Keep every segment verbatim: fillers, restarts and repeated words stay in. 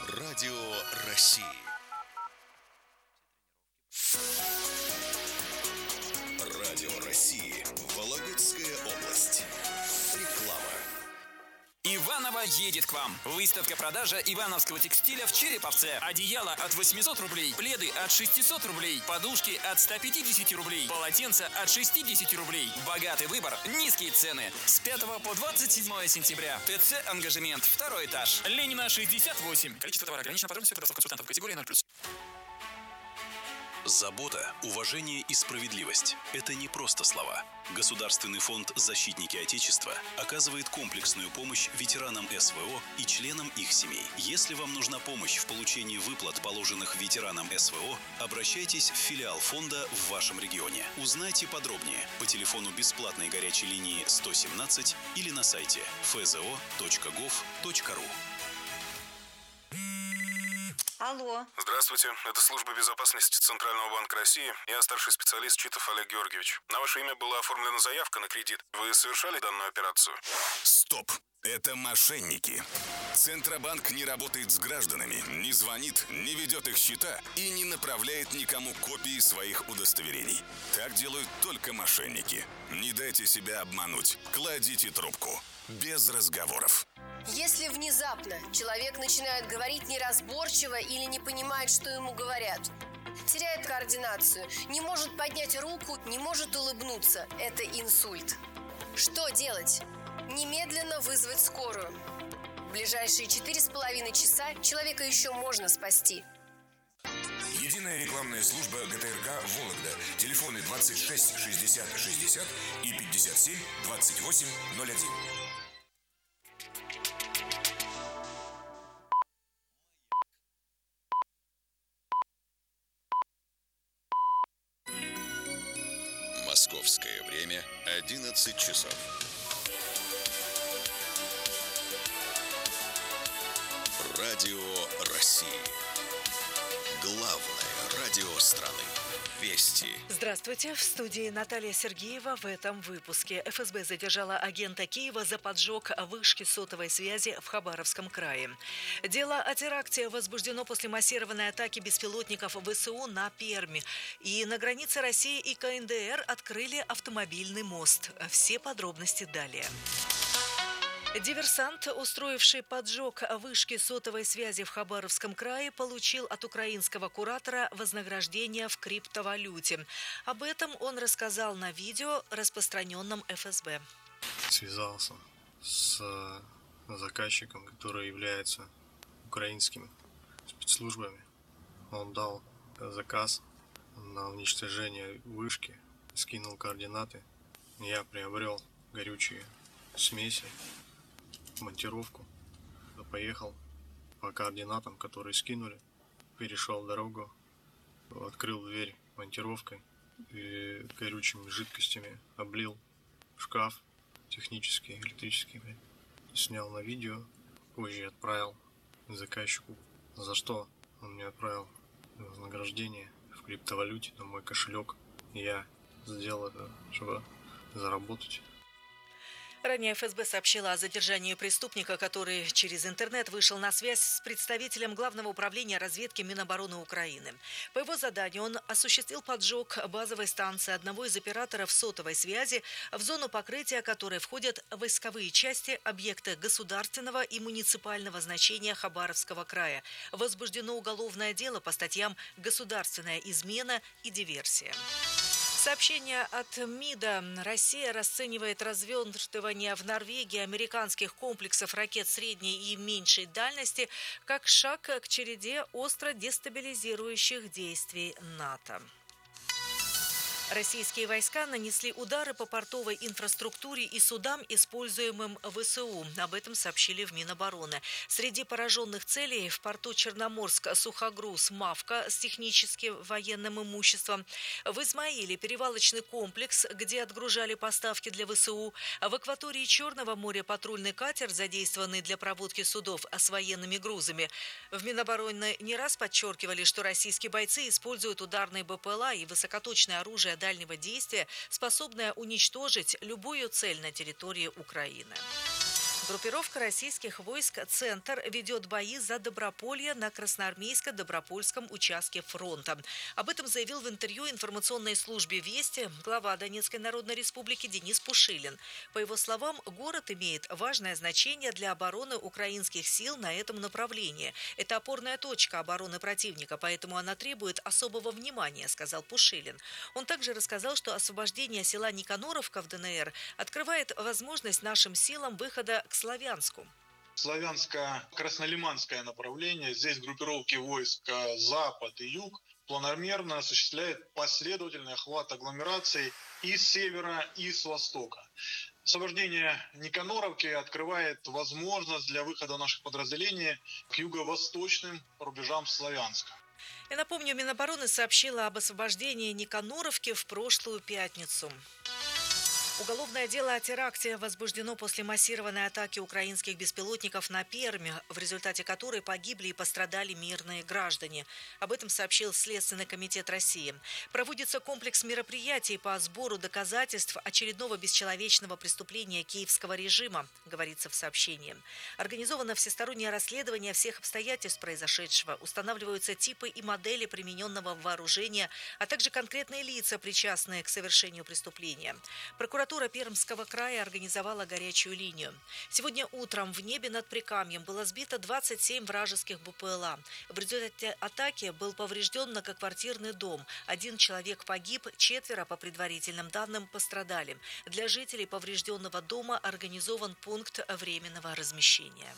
Радио России. Радио России. Вологодская область. Реклама. Иваново едет к вам. Выставка-продажа ивановского текстиля в Череповце. Одеяло от восьмисот рублей, пледы от шестисот рублей, подушки от ста пятидесяти рублей, полотенца от шестидесяти рублей. Богатый выбор, низкие цены. С пятого по двадцать седьмое сентября. ТЦ «Ангажемент», второй этаж. Ленина, шестьдесят восемь. Количество товара ограничено. Подробности продавцов консультантов. Категория ноль плюс. Забота, уважение и справедливость – это не просто слова. Государственный фонд «Защитники Отечества» оказывает комплексную помощь ветеранам СВО и членам их семей. Если вам нужна помощь в получении выплат, положенных ветеранам СВО, обращайтесь в филиал фонда в вашем регионе. Узнайте подробнее по телефону бесплатной горячей линии сто семнадцать или на сайте эф зэ о точка гов точка ру. Алло. Здравствуйте, это служба безопасности Центрального банка России. Я старший специалист Читов Олег Георгиевич. На ваше имя была оформлена заявка на кредит. Вы совершали данную операцию? Стоп! Это мошенники. Центробанк не работает с гражданами, не звонит, не ведет их счета и не направляет никому копии своих удостоверений. Так делают только мошенники. Не дайте себя обмануть. Кладите трубку. Без разговоров. Если внезапно человек начинает говорить неразборчиво или не понимает, что ему говорят, теряет координацию, не может поднять руку, не может улыбнуться, это инсульт. Что делать? Немедленно вызвать скорую. В ближайшие четыре с половиной часа человека еще можно спасти. Единая рекламная служба гэ тэ эр ка «Вологда». Телефоны двадцать шесть шестьдесят шестьдесят и пятьдесят семь двадцать восемь ноль один. Московское время одиннадцать часов. Радио России. Главное радио страны. Вести. Здравствуйте. В студии Наталья Сергеева. В этом выпуске эф эс бэ задержала агента Киева за поджог вышки сотовой связи в Хабаровском крае. Дело о теракте возбуждено после массированной атаки беспилотников вэ эс у на Пермь. И на границе России и ка эн дэ эр открыли автомобильный мост. Все подробности далее. Диверсант, устроивший поджог вышки сотовой связи в Хабаровском крае, получил от украинского куратора вознаграждение в криптовалюте. Об этом он рассказал на видео, распространенном эф эс бэ. Связался с заказчиком, который является украинскими спецслужбами. Он дал заказ на уничтожение вышки, скинул координаты. Я приобрел горючие смеси, монтировку, поехал по координатам, которые скинули, перешел дорогу, открыл дверь монтировкой и горючими жидкостями облил шкаф технический, электрический, снял на видео, позже отправил заказчику, за что он мне отправил вознаграждение в криптовалюте на мой кошелек. Я сделал это, чтобы заработать. Ранее эф эс бэ сообщила о задержании преступника, который через интернет вышел на связь с представителем Главного управления разведки Минобороны Украины. По его заданию он осуществил поджог базовой станции одного из операторов сотовой связи, в зону покрытия которой входят войсковые части, объекты государственного и муниципального значения Хабаровского края. Возбуждено уголовное дело по статьям «Государственная измена» и «Диверсия». Сообщение от МИДа. Россия расценивает развертывание в Норвегии американских комплексов ракет средней и меньшей дальности как шаг к череде остро дестабилизирующих действий НАТО. Российские войска нанесли удары по портовой инфраструктуре и судам, используемым вэ эс у. Об этом сообщили в Минобороны. Среди пораженных целей в порту Черноморск сухогруз «Мавка» с техническим военным имуществом. В Измаиле перевалочный комплекс, где отгружали поставки для вэ эс у. В акватории Черного моря патрульный катер, задействованный для проводки судов с военными грузами. В Минобороны не раз подчеркивали, что российские бойцы используют ударные бэ пэ эл а и высокоточное оружие дальнего действия, способная уничтожить любую цель на территории Украины. Группировка российских войск «Центр» ведет бои за Доброполье на Красноармейско-Добропольском участке фронта. Об этом заявил в интервью информационной службе «Вести» глава Донецкой Народной Республики Денис Пушилин. По его словам, город имеет важное значение для обороны украинских сил на этом направлении. Это опорная точка обороны противника, поэтому она требует особого внимания, сказал Пушилин. Он также рассказал, что освобождение села Никаноровка в ДНР открывает возможность нашим силам выхода к Славянску. Славянско-Краснолиманское направление. Здесь группировки войск Запад и Юг планомерно осуществляют последовательный охват агломераций и с севера, и с востока. Освобождение Никаноровки открывает возможность для выхода наших подразделений к юго-восточным рубежам Славянска. Я напомню, Минобороны сообщила об освобождении Никаноровки в прошлую пятницу. Уголовное дело о теракте возбуждено после массированной атаки украинских беспилотников на Пермь, в результате которой погибли и пострадали мирные граждане. Об этом сообщил Следственный комитет России. Проводится комплекс мероприятий по сбору доказательств очередного бесчеловечного преступления киевского режима, говорится в сообщении. Организовано всестороннее расследование всех обстоятельств произошедшего. Устанавливаются типы и модели примененного вооружения, а также конкретные лица, причастные к совершению преступления. Прокуратура Прокуратура Пермского края организовала горячую линию. Сегодня утром в небе над Прикамьем было сбито двадцать семь вражеских БПЛА. В результате атаки был поврежден многоквартирный дом. Один человек погиб, четверо, по предварительным данным, пострадали. Для жителей поврежденного дома организован пункт временного размещения.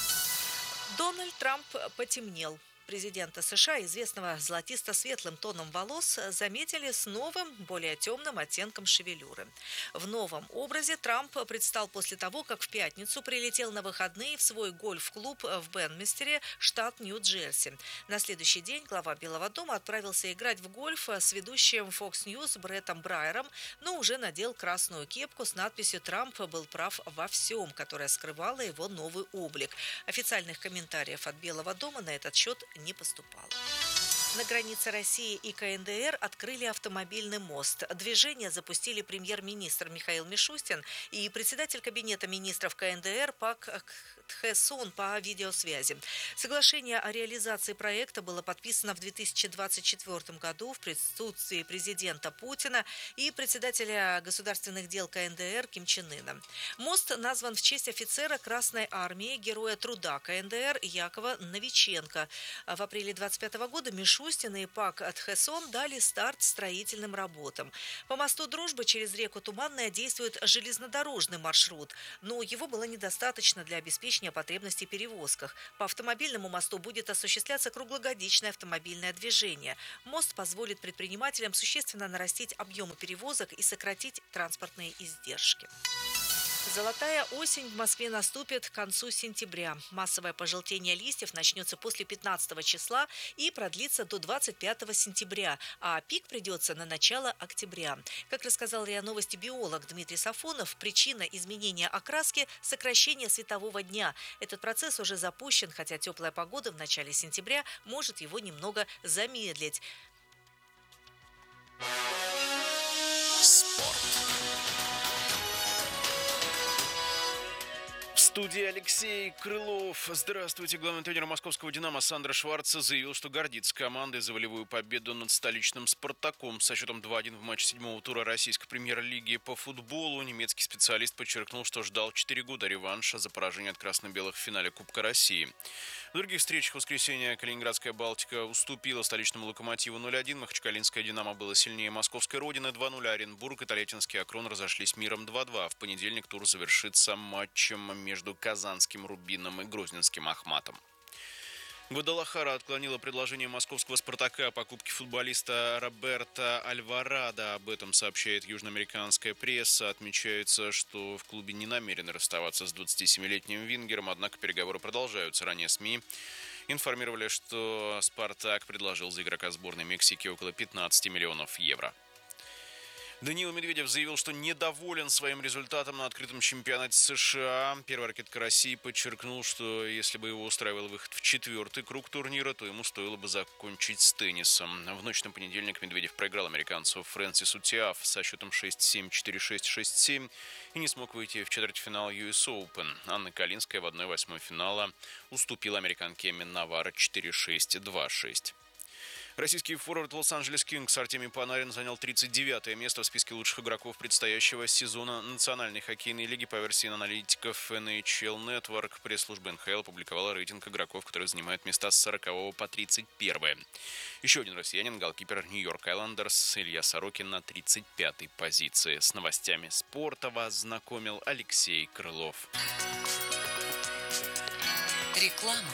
Дональд Трамп потемнел. Президента США, известного золотисто-светлым тоном волос, заметили с новым, более темным оттенком шевелюры. В новом образе Трамп предстал после того, как в пятницу прилетел на выходные в свой гольф-клуб в Бенмистере, штат Нью-Джерси. На следующий день глава Белого дома отправился играть в гольф с ведущим Fox News Бреттом Брайером, но уже надел красную кепку с надписью «Трамп был прав во всем», которая скрывала его новый облик. Официальных комментариев от Белого дома на этот счет не поступало. На границе России и КНДР открыли автомобильный мост. Движение запустили премьер-министр Михаил Мишустин и председатель кабинета министров КНДР Пак Кхе Сон по видеосвязи. Соглашение о реализации проекта было подписано в две тысячи двадцать четвёртом году в присутствии президента Путина и председателя государственных дел КНДР Ким Чен Ына. Мост назван в честь офицера Красной армии, героя труда КНДР Якова Новиченко. В апреле двадцать пятого года Мишустин Мишустин и Пак Кхе Сон дали старт строительным работам. По мосту Дружбы через реку Туманная действует железнодорожный маршрут, но его было недостаточно для обеспечения потребностей в перевозках. По автомобильному мосту будет осуществляться круглогодичное автомобильное движение. Мост позволит предпринимателям существенно нарастить объемы перевозок и сократить транспортные издержки. Золотая осень в Москве наступит к концу сентября. Массовое пожелтение листьев начнется после пятнадцатого числа и продлится до двадцать пятого сентября, а пик придется на начало октября. Как рассказал РИА Новости биолог Дмитрий Сафонов, причина изменения окраски – сокращение светового дня. Этот процесс уже запущен, хотя теплая погода в начале сентября может его немного замедлить. Спорт. В студии Алексей Крылов. Здравствуйте. Главный тренер московского «Динамо» Сандро Шварц заявил, что гордится командой за волевую победу над столичным «Спартаком». Со счетом два один в матче седьмого тура российской премьер-лиги по футболу немецкий специалист подчеркнул, что ждал четыре года реванша за поражение от красно-белых в финале Кубка России. В других встречах в воскресенье Калининградская «Балтика» уступила столичному «Локомотиву» ноль один, Махачкалинская «Динамо» было сильнее московской «Родины» два ноль, Оренбург и Тольяттинский «Акрон» разошлись миром два два. В понедельник тур завершится матчем между казанским «Рубином» и грозненским «Ахматом». Гвадалахара отклонила предложение московского «Спартака» о покупке футболиста Роберто Альварадо. Об этом сообщает южноамериканская пресса. Отмечается, что в клубе не намерены расставаться с двадцатисемилетним вингером, однако переговоры продолжаются. Ранее СМИ информировали, что «Спартак» предложил за игрока сборной Мексики около пятнадцати миллионов евро. Даниил Медведев заявил, что недоволен своим результатом на открытом чемпионате США. Первая ракетка России подчеркнул, что если бы его устраивал выход в четвертый круг турнира, то ему стоило бы закончить с теннисом. В ночь на понедельник Медведев проиграл американцу Фрэнсису Тиаф со счетом шесть семь, четыре шесть, шесть семь и не смог выйти в четвертьфинал ю эс Open. Анна Калинская в одной восьмой финала уступила американке Эмми Наварро четыре шесть, два шесть. Российский форвард Лос-Анджелес Кингс Артемий Панарин занял тридцать девятое место в списке лучших игроков предстоящего сезона Национальной хоккейной лиги по версии аналитиков эн эйч эл Network. Пресс-служба эн ха эл опубликовала рейтинг игроков, которые занимают места с сорокового по тридцать первое. Еще один россиянин, голкипер Нью-Йорк Айлендерс Илья Сорокин на тридцать пятой позиции. С новостями спорта вас знакомил Алексей Крылов. Реклама.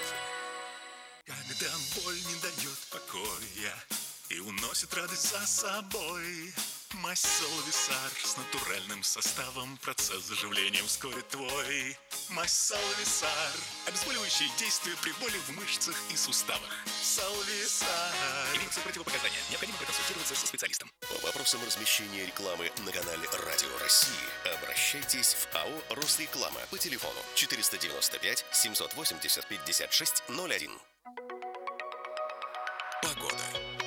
Когда боль не дает покоя и уносит радость за собой, мазь Солвисар с натуральным составом процесс заживления ускорит твой. Мазь Солвисар. Обезболивающие действия при боли в мышцах и суставах. Солвисар. Имеются противопоказания. Необходимо проконсультироваться со специалистом. По вопросам размещения рекламы на канале Радио России обращайтесь в АО «Росреклама» по телефону четыреста девяносто пять семьсот восемьдесят пятьдесят шесть ноль один. Погода.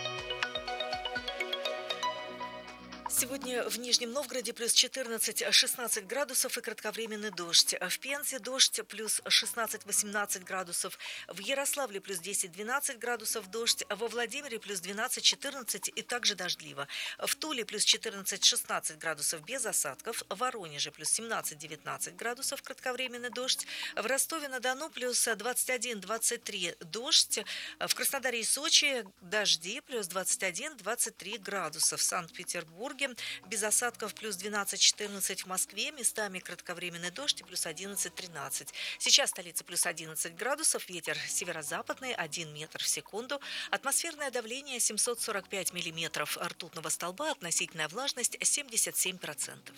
Сегодня в Нижнем Новгороде плюс четырнадцать-шестнадцать градусов и кратковременный дождь. В Пензе дождь плюс шестнадцать-восемнадцать градусов. В Ярославле плюс десять-двенадцать градусов дождь. Во Владимире плюс двенадцать-четырнадцать и также дождливо. В Туле плюс четырнадцать-шестнадцать градусов без осадков. В Воронеже плюс семнадцать-девятнадцать градусов кратковременный дождь. В Ростове-на-Дону плюс двадцать один-двадцать три дождь. В Краснодаре и Сочи дожди плюс двадцать один-двадцать три градуса. В Санкт-Петербурге без осадков плюс двенадцать-четырнадцать в Москве, местами кратковременный дождь и плюс одиннадцать-тринадцать. Сейчас столица плюс одиннадцать градусов, ветер северо-западный один метр в секунду, атмосферное давление семьсот сорок пять миллиметров ртутного столба, относительная влажность семьдесят семь процентов.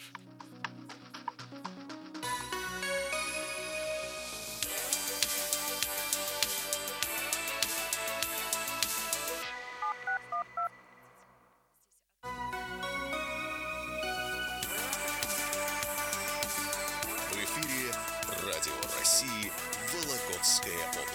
В эфире Радио России, Вологодская область.